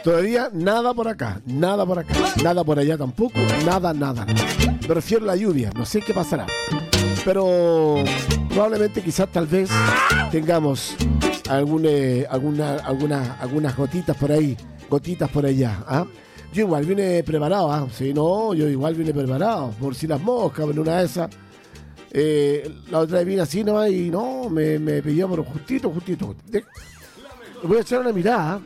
Todavía nada por acá, nada por allá tampoco, nada. Me refiero a la lluvia, no sé qué pasará. Pero probablemente quizás tal vez tengamos algunas gotitas por ahí, gotitas por allá. ¿Ah? Yo igual vine preparado, ¿ah? Sí, no, yo igual vine preparado, por si las moscas, en una de esas. La otra vez vine así nomás y no, me pidió por justito. Voy a echar una mirada.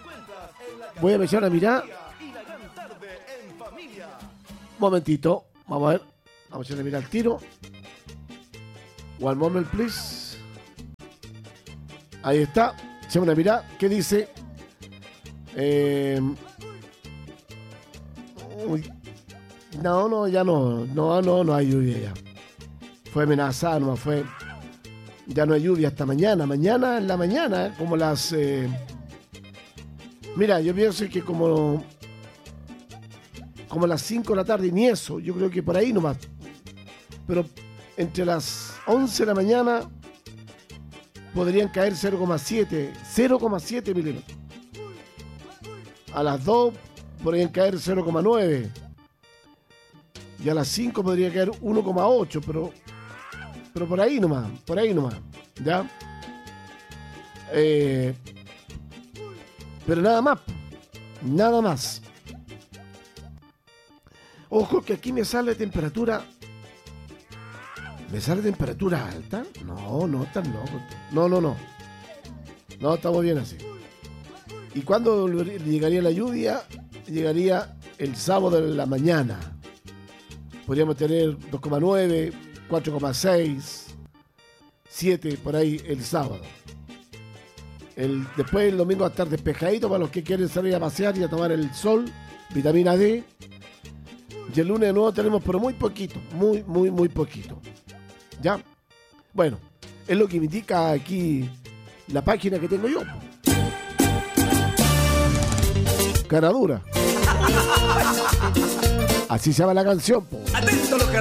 Momentito, vamos a ver. Vamos a echarle mirada al tiro. One moment, please. Ahí está. Echame una mirada. ¿Qué dice? No, ya no. No hay lluvia ya. Fue amenazada, no fue. Ya no hay lluvia hasta mañana. Mañana en la mañana, como las. Mira, yo pienso que como las 5 de la tarde, ni eso. Yo creo que por ahí nomás. Pero entre las 11 de la mañana podrían caer 0,7 milímetros. A las 2 podrían caer 0,9. Y a las 5 podría caer 1,8, pero por ahí nomás, ¿ya? Pero nada más. Ojo que aquí me sale temperatura. ¿Me sale temperatura alta? No, tan loco. No. No, estamos bien así. ¿Y cuándo llegaría la lluvia? Llegaría el sábado en la mañana. Podríamos tener 2,9, 4,6, 7 por ahí el sábado. Después el domingo va a estar despejadito para los que quieren salir a pasear y a tomar el sol, vitamina D. Y el lunes de nuevo tenemos, pero muy poquito, muy poquito. ¿Ya? Bueno, es lo que me indica aquí la página que tengo yo. Cara dura. Así se llama la canción, po. Atento los